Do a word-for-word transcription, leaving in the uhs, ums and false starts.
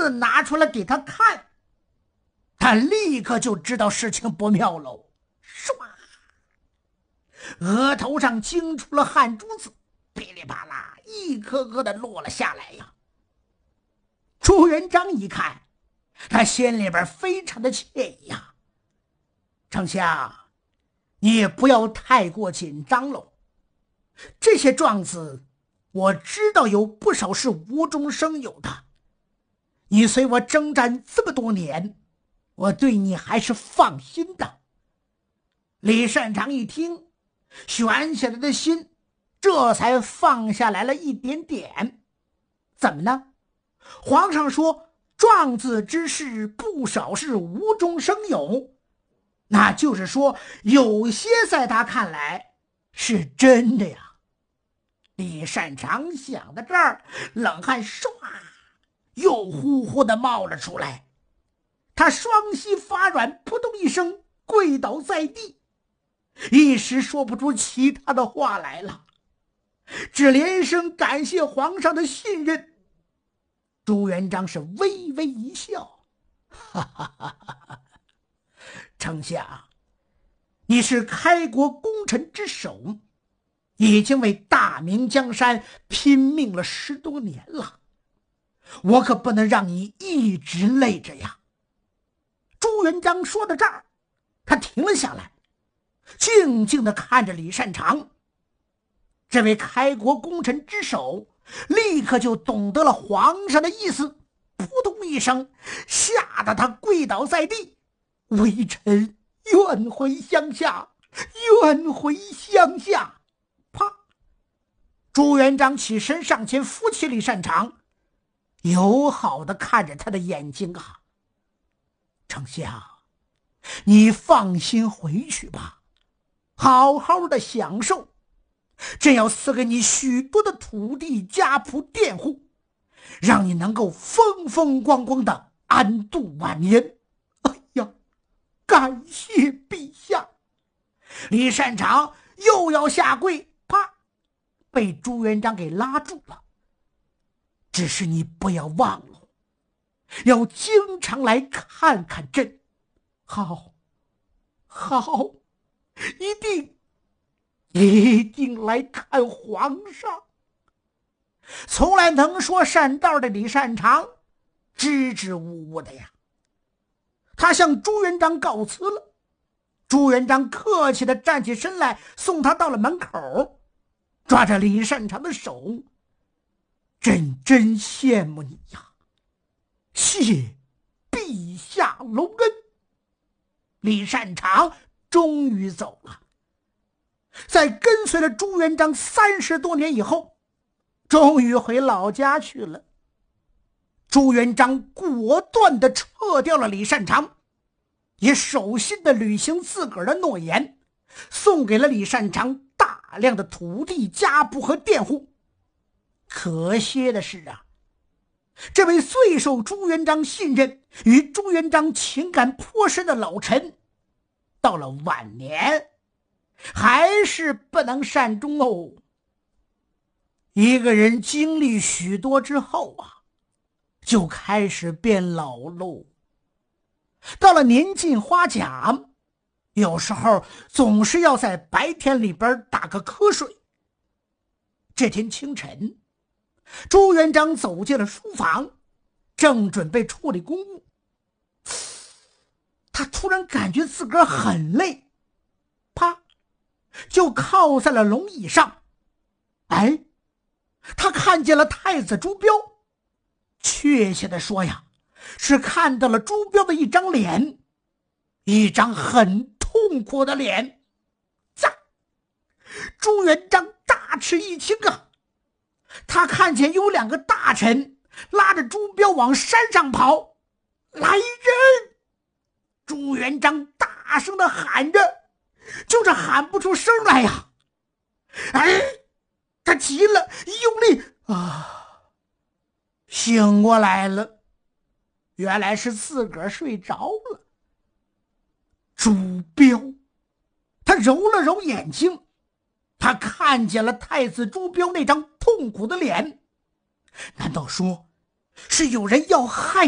子拿出来给他看，他立刻就知道事情不妙喽，唰，额头上惊出了汗珠子，噼里啪啦一颗颗的落了下来呀。朱元璋一看，他心里边非常的惬意呀。丞相，你也不要太过紧张喽，这些状子我知道有不少是无中生有的，你随我征战这么多年，我对你还是放心的。李善长一听，悬下来的心这才放下来了一点点。怎么呢？皇上说状子之事不少是无中生有，那就是说有些在他看来是真的呀。李善长想到这儿，冷汗唰又呼呼的冒了出来，他双膝发软，扑通一声跪倒在地，一时说不出其他的话来了，只连声感谢皇上的信任。朱元璋是微微一笑，哈哈哈哈，丞相，你是开国功臣之首，已经为大明江山拼命了十多年了，我可不能让你一直累着呀。朱元璋说到这儿，他停了下来，静静地看着李善长。这位开国功臣之首立刻就懂得了皇上的意思，扑通一声，吓得他跪倒在地，微臣愿回乡下，愿回乡下。啪！朱元璋起身上前扶起李善长，友好地看着他的眼睛啊，丞相，你放心回去吧，好好的享受，朕要赐给你许多的土地家仆佃户，让你能够风风光光的安度晚年。哎呀，感谢陛下！李善长又要下跪，啪，被朱元璋给拉住了。只是你不要忘了，要经常来看看朕。好，好，一定一定来看皇上。从来能说善道的李善长支支吾吾的呀，他向朱元璋告辞了。朱元璋客气地站起身来，送他到了门口，抓着李善长的手，朕真羡慕你呀，谢陛下隆恩。李善长终于走了。在跟随了朱元璋三十多年以后，终于回老家去了。朱元璋果断地撤掉了李善长，也守信地履行自个儿的诺言，送给了李善长大量的土地家仆和佃户。可惜的是啊，这位最受朱元璋信任、与朱元璋情感颇深的老臣，到了晚年还是不能善终哦。一个人经历许多之后啊，就开始变老喽。到了年近花甲，有时候总是要在白天里边打个瞌睡。这天清晨，朱元璋走进了书房，正准备处理公务，他突然感觉自个儿很累，啪，就靠在了龙椅上。哎，他看见了太子朱标，确切的说呀，是看到了朱标的一张脸，一张很痛苦的脸。呀，朱元璋大吃一惊啊！他看见有两个大臣拉着朱标往山上跑，来人！朱元璋大声的喊着，就是喊不出声来呀。哎，他急了，一用力啊，醒过来了，原来是自个儿睡着了。朱标，他揉了揉眼睛，他看见了太子朱标那张痛苦的脸。难道说是有人要害